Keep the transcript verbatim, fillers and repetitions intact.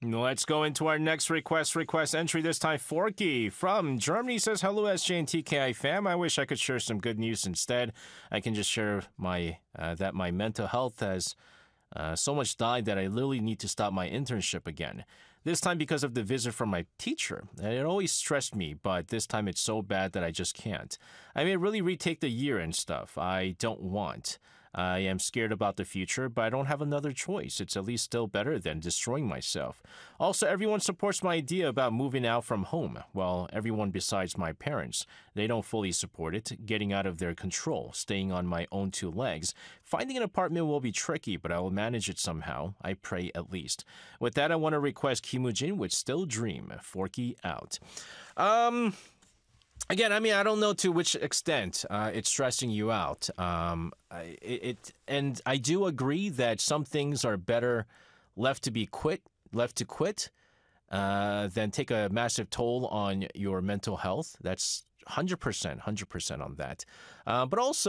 Let's go into our next request. Request entry this time. Forky from Germany says, "Hello, S J and T K I fam. I wish I could share some good news instead. I can just share my uh, that my mental health has uh, so much died that I literally need to stop my internship again. This time because of the visit from my teacher. And it always stressed me, but this time it's so bad that I just can't. I may really retake the year and stuff. I don't want. I am scared about the future, but I don't have another choice. It's at least still better than destroying myself. Also, everyone supports my idea about moving out from home. Well, everyone besides my parents. They don't fully support it, getting out of their control, staying on my own two legs. Finding an apartment will be tricky, but I will manage it somehow. I pray at least. With that, I want to request Kimujin with Still Dream. Forky out. Um... Again, I mean, I don't know to which extent uh, it's stressing you out. Um, I, it, it and I do agree that some things are better left to be quit, left to quit, uh, than take a massive toll on your mental health. That's one hundred percent, one hundred percent on that. Uh, but also.